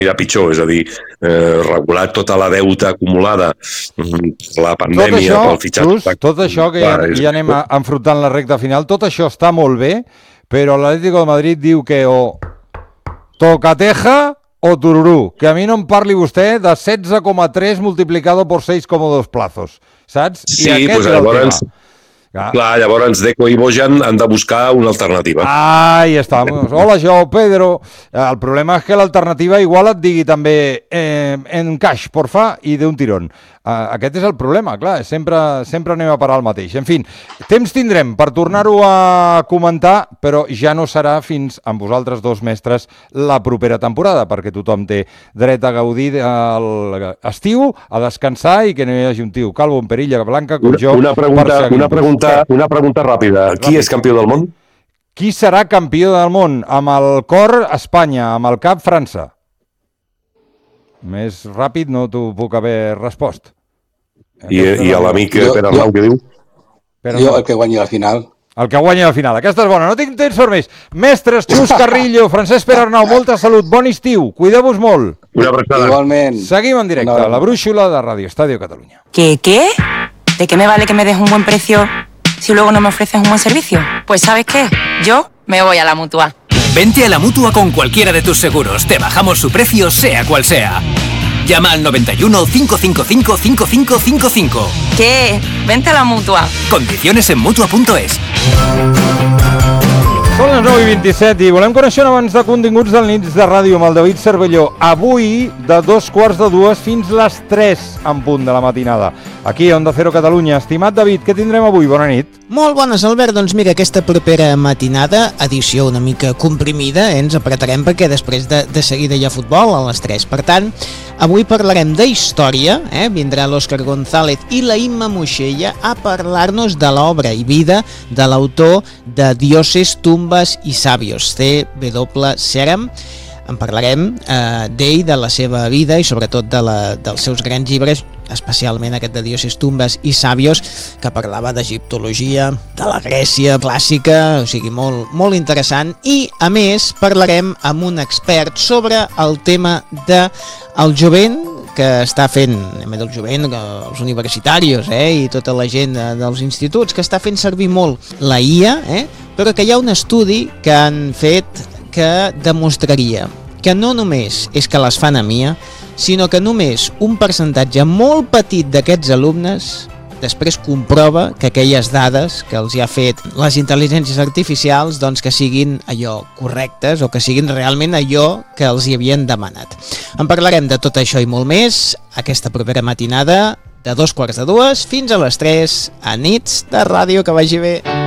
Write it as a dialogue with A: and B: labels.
A: anirà pitjor, és a dir, regular tota la deuta acumulada per la pandèmia, pel fitxatge...
B: Tot això que ja anem enfrontant la recta final, tot això està molt bé, però l'Atlético de Madrid diu que o tocateja o tururú, que a mi no em parli vostè de 16,3 multiplicado por 6,2 plazos, saps?
A: Sí, doncs llavors... Clar, llavors Deco i Bojan han de buscar una alternativa.
B: Ahí estamos. Hola, Joao Pedro. El problema és que l'alternativa igual et digui també en cash, porfa, i d'un tirón. Aquest és el problema, clar, sempre anem a parar el mateix. En fi, temps tindrem per tornar-ho a comentar, però ja no serà fins amb vosaltres dos mestres la propera temporada, perquè tothom té dret a gaudir l'estiu, a descansar i que no hi hagi un tio calvo en perilla blanca com jo.
A: Una pregunta ràpida. Qui és campió del món?
B: Qui serà campió del món? Amb el cor, Espanya, amb el cap, França. Més ràpid no t'ho puc haver respost.
A: I a l'amic Pere Arnau què diu?
C: Jo, el que guanyi la final.
B: El que guanyi la final. Aquesta és bona. No tinc temps per més. Mestres, Xus Carrillo, Francesc Pere Arnau, molta salut, bon estiu. Cuideu-vos molt.
A: Una abraçada.
C: Igualment.
B: Seguim en directe a la brúixola de Radio Estadio Catalunya.
D: ¿Qué? ¿De qué me vale que me des un buen precio si luego no me ofreces un buen servicio? Pues ¿sabes qué? Yo me voy a la Mutua.
E: Vente a la Mutua con cualquiera de tus seguros. Te bajamos su precio, sea cual sea. Llama al 91 555 5555.
D: ¿Qué? Vente a la Mutua.
E: Condiciones en Mutua.es.
B: Són les 9:27 i volem conèixer abans de continguts del Nits de Ràdio amb el David Cervelló. Avui, de 2:45 fins les 3 en punt de la matinada. Aquí, a Onda Cero Catalunya. Estimat David, què tindrem avui? Bona nit.
F: Molt bones, Albert. Doncs mira, aquesta propera matinada, edició una mica comprimida, ens apretarem perquè després de seguida hi ha futbol a les 3. Per tant, avui parlarem d'història, vindrà l'Òscar González i la Imma Moixella a parlar-nos de l'obra i vida de l'autor de Dioses, Tumbas i Sabios, C.W. Serem. En parlarem d'ell, de la seva vida i sobretot dels seus grans llibres, especialment aquest de Dioses, Tumbas i Sabios, que parlava d'egiptologia, de la Grècia clàssica, o sigui, molt interessant. I, a més, parlarem amb un expert sobre el tema del jovent, que està fent, del jovent, els universitaris i tota la gent dels instituts, que està fent servir molt la IA, però que hi ha un estudi que han fet que demostraria que no només és que les fan a MIA, sinó que només un percentatge molt petit d'aquests alumnes després comprova que aquelles dades que els hi ha fet les intel·ligències artificials doncs que siguin allò correctes o que siguin realment allò que els hi havien demanat. En parlarem de tot això i molt més aquesta propera matinada de 2:45 fins a les 3 a Nits de Ràdio. Que vagi bé.